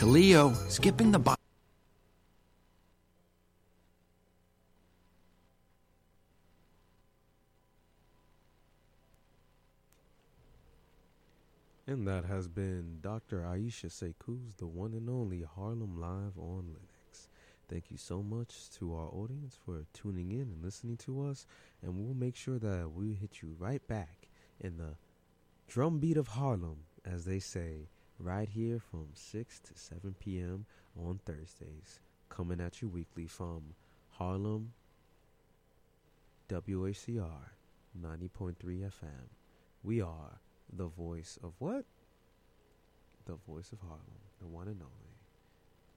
to Leo, skipping the Bible. And that has been Dr. Aisha Sekuz, the one and only Harlem Live on Linux. Thank you so much to our audience for tuning in and listening to us. And we'll make sure that we hit you right back in the drumbeat of Harlem, as they say, right here from 6 to 7 p.m. on Thursdays. Coming at you weekly from Harlem, WACR 90.3 FM. We are the voice of what? The voice of Harlem, the one and only.